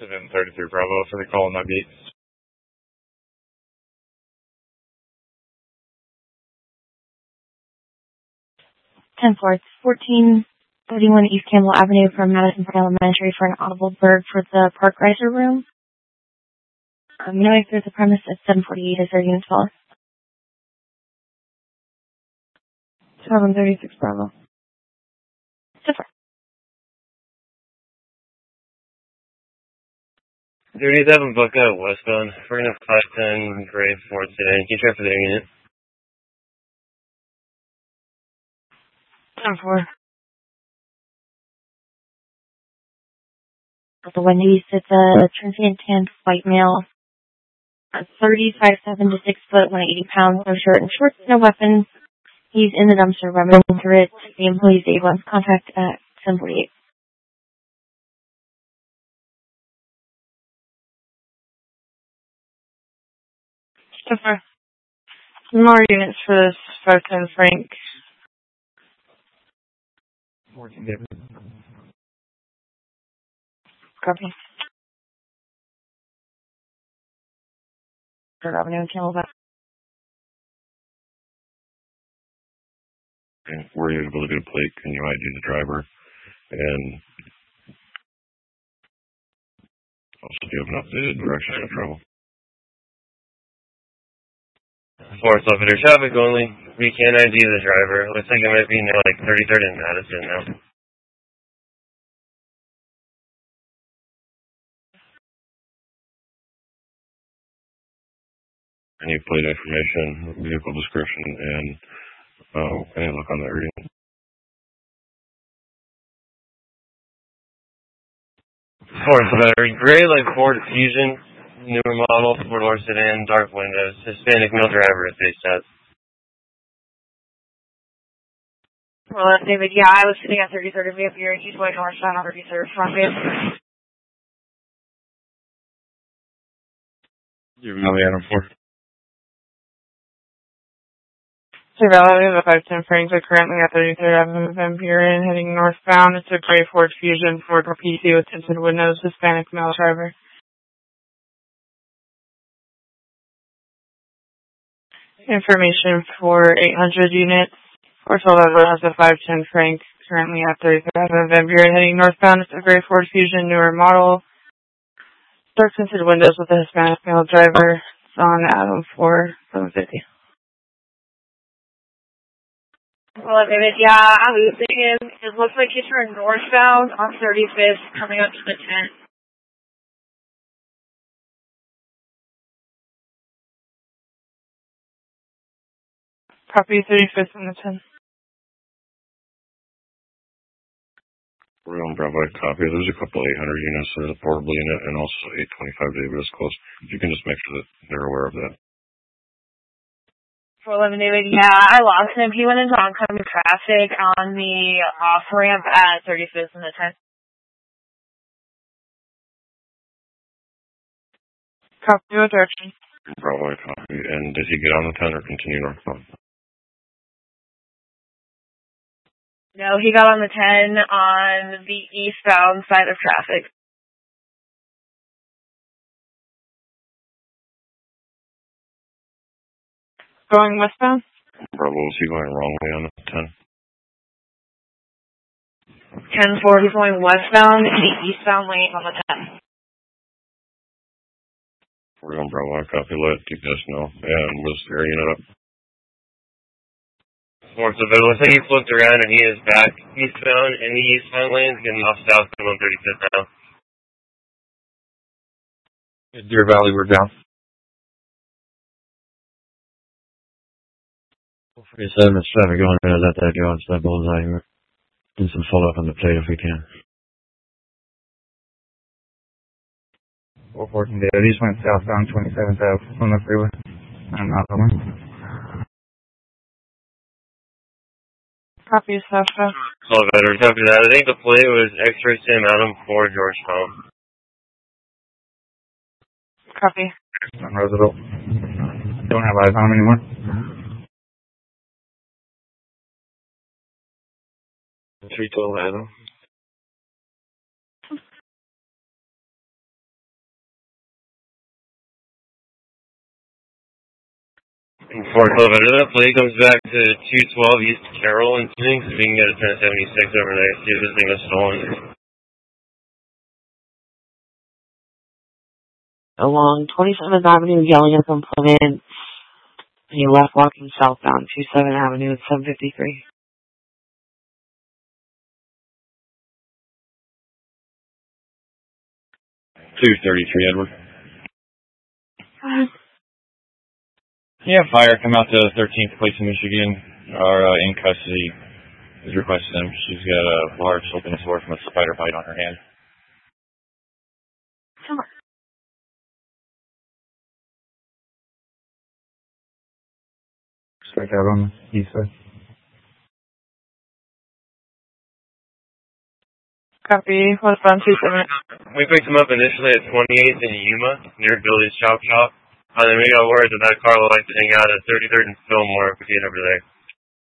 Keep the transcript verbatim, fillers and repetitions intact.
seven thirty-three Bravo for the call on my beat. ten four, it's fourteen thirty-one East Campbell Avenue from Madison Park Elementary for an audible bird for the Park Riser room. Um, knowing there's a premise at seven forty-eight, is there unit twelve? seven thirty-six Bravo. Super. thirty-seven Buckout westbound. We're going to five ten Gray Ford today. Can you try for the unit? ten four. The Wendy's, it's a transient tanned white male. thirty-five seven to six foot, one hundred eighty pounds, no shirt and shorts, no weapons. He's in the dumpster, rummaging through it. The employee's able to contact at seven forty-eight. Super. More units for this five ten Frank. fourteen David. Copy. Third Avenue, Camelback. And were you able to get a plate? Can you I D the driver? And also, do you have an updated direction of travel? Forest Officer, traffic only. We can I D the driver. Looks like it might be near like thirty-third and Madison now. Any plate information, vehicle description, and uh, any look on that reading? Forest Officer, gray like Ford Fusion, newer model, four-door sedan, dark windows, Hispanic male driver at face test. Well, that's David. Yeah, I was sitting at thirty-third of Vampire, East White Northbound on thirty-third front Vampire. You're Valley Adam four. Sir Valley, the five ten Franks are currently at thirty-third Avenue Vampire and heading northbound. It's a gray Ford Fusion, Ford P C with tinted windows, Hispanic male driver. Information for eight hundred units. Forest Officer has a five ten Frank currently at thirty-third Avenue Vampire heading northbound. It's a gray Ford Fusion, newer model. Dark tinted windows with a Hispanic male driver. It's on Adam four, seven fifty. Well, David, yeah, I'm losing him. It looks like he turned northbound on thirty-fifth, coming up to the tent. Copy thirty-fifth and the ten. We're on Bravo, copy. There's a couple eight hundred units. There's a portable unit and also eight twenty-five David is close. If you can just make sure that they're aware of that. four eleven David, yeah, I lost him. He went into oncoming traffic on the off ramp at thirty-fifth and the tenth. Copy what direction? Bravo, copy. And did he get on the ten or continue northbound? No, he got on the ten on the eastbound side of traffic. Going westbound? Bravo, is he going wrong way on the ten? ten four, he's going westbound in the eastbound lane on the ten. We're on Bravo, copy. Let T P S know. And was the air unit up? Forest Officer, it looks like he flipped around and he is back eastbound in the eastbound lanes, getting off southbound on thirty-fifth now. Deer Valley, we're down. four forty-seven is traffic going to let that go into that bullseye here. Do some follow-up on the plate if we can. four fourteen David, he just went southbound twenty-seventh Ave on the freeway. I'm not going. Copy southbound. All better, copy that. I think the plate was X-ray Sam Adam for Georgetown. Copy. On Roosevelt. Don't have eyes on him anymore. three twelve Adam. Four twelve out of that play comes back to two twelve East Carroll in tuning, so we can get a ten seventy-six overnight, see if this thing is stolen. Along twenty-seventh Avenue, yelling at them, pull in. And you left walking southbound, twenty-seventh Avenue at seven fifty-three. two thirty-three, Edward. Uh, Yeah, fire. Come out to thirteenth Place in Michigan. Are uh, in custody. Is requesting them. She's got a large open sore from a spider bite on her hand. Sure. Strike out on the east side. Copy. Westbound two seven. We picked him up initially at twenty-eighth in Yuma, near Billy's Chop Shop. And then we got word that that car would like to hang out at thirty-third and Fillmore if we get over there.